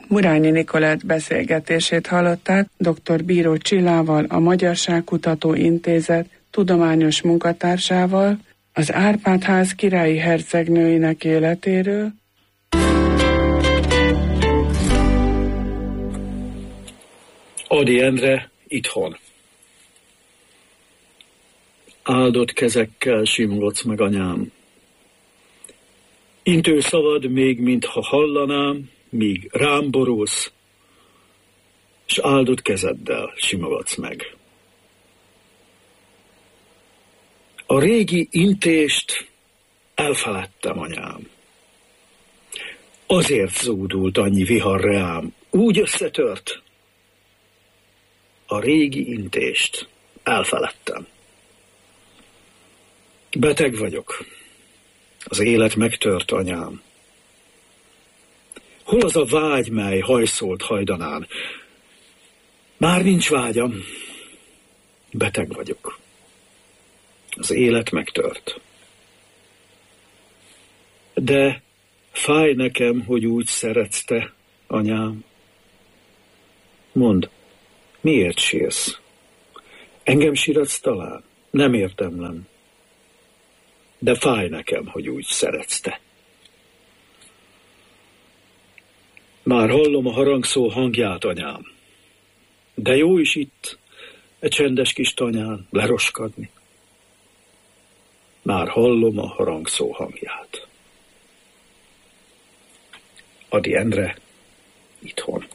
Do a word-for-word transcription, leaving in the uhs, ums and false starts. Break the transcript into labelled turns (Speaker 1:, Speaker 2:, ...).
Speaker 1: Murányi Nikolett beszélgetését hallották dr. Bíró Csillával, a Magyarságkutató Intézet tudományos munkatársával, az Árpád-ház királyi hercegnőinek életéről,
Speaker 2: Ady Endre itthon. Áldott kezekkel simogatsz meg, anyám. Intő szavad még, mintha hallanám, míg rám borulsz, s áldott kezeddel simogatsz meg. A régi intést elfeledtem, anyám. Azért zúdult annyi vihar reám, úgy összetört. A régi intést elfeledtem. Beteg vagyok. Az élet megtört, anyám. Hol az a vágy, mely hajszolt hajdanán? Már nincs vágyam. Beteg vagyok. Az élet megtört. De fáj nekem, hogy úgy szeretsz te, anyám. Mondd, miért sírsz? Engem síratsz talán? Nem értemlem. De fáj nekem, hogy úgy szeretsz te. Már hallom a harangszó hangját, anyám. De jó is itt, e csendes kis tanyán leroskadni. Már hallom a harangszó hangját. Ady Endre itthon.